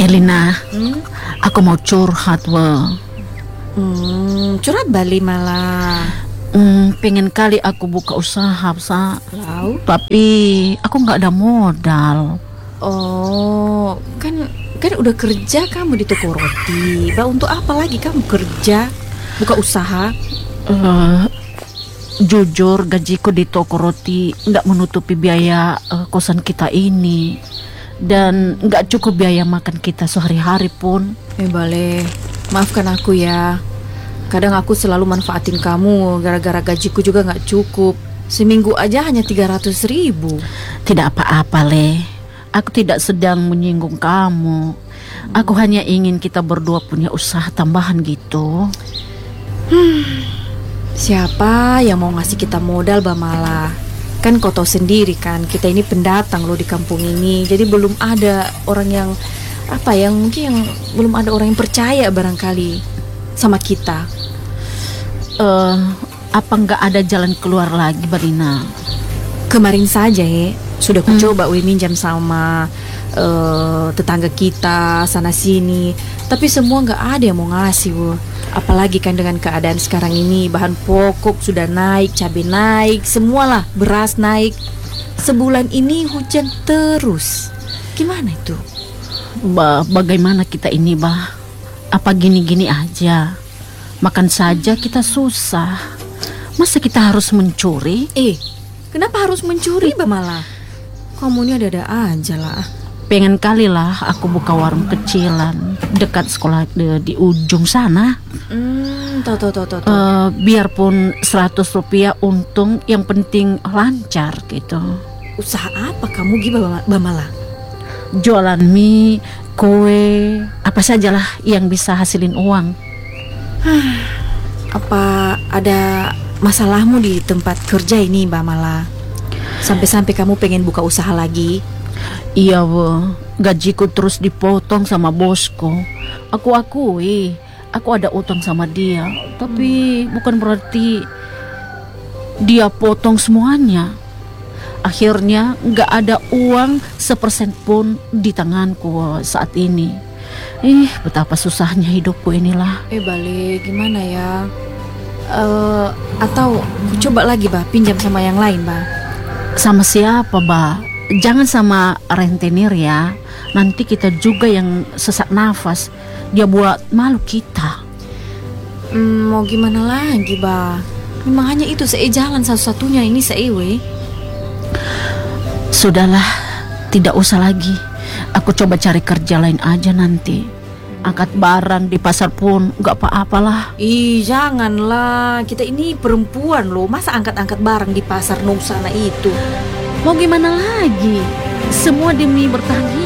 Lina, Hmm? aku mau curhat Curhat Bali malah. pengen kali aku buka usaha, Lau? tapi aku nggak ada modal. Oh, kan udah kerja kamu di toko roti. Bah, untuk apa lagi kamu kerja? Buka usaha? Eh, Jujur gajiku di toko roti nggak menutupi biaya kosan kita ini, dan nggak cukup biaya makan kita sehari-hari pun. Bale, maafkan aku ya. Kadang aku selalu manfaatin kamu gara-gara gajiku juga nggak cukup. Seminggu aja hanya 300.000. Tidak apa-apa, Le. Aku tidak sedang menyinggung kamu. Aku hanya ingin kita berdua punya usaha tambahan gitu. Siapa yang mau ngasih kita modal, Bamala? Kan kau tahu sendiri kan, kita ini pendatang loh di kampung ini. Jadi belum ada orang yang mungkin yang belum ada orang yang percaya barangkali sama kita. Apa nggak ada jalan keluar lagi, Barina? Kemarin saja sudah ku coba minjam sama tetangga kita sana sini, tapi semua nggak ada yang mau ngasih. Apalagi kan dengan keadaan sekarang ini, bahan pokok sudah naik, cabai naik, semualah, beras naik. Sebulan ini hujan terus. Gimana itu? Bagaimana kita ini, Apa gini-gini aja? Makan saja kita susah. Masa kita harus mencuri? Kenapa harus mencuri, Bamala? Kamu ini ada-ada aja lah. Pengen kali lah aku buka warung kecilan dekat sekolah di ujung sana. Tahu. Biarpun 100 rupiah untung, yang penting lancar gitu. Usaha apa kamu, Bamala? Jualan mie, kue, apa sajalah yang bisa hasilin uang. Apa ada masalahmu di tempat kerja ini, Bamala? Sampai-sampai kamu pengen buka usaha lagi? Iya, gajiku terus dipotong sama bosku. Aku akui, aku ada utang sama dia. Tapi bukan berarti dia potong semuanya. Akhirnya nggak ada uang 1% pun di tanganku saat ini. Betapa susahnya hidupku inilah. Balik, gimana ya? Atau coba lagi, pinjam sama yang lain, Sama siapa, Jangan sama rentenir ya. Nanti kita juga yang sesak nafas. Dia buat malu kita. Mau gimana lagi, Memang hanya itu jalan satu-satunya ini we. Sudahlah, tidak usah lagi. Aku coba cari kerja lain aja nanti. Angkat barang di pasar pun gak apa-apalah. Janganlah. Kita ini perempuan loh. Masa angkat-angkat barang di pasar sana itu? Mau gimana lagi? Semua demi bertahan hidup.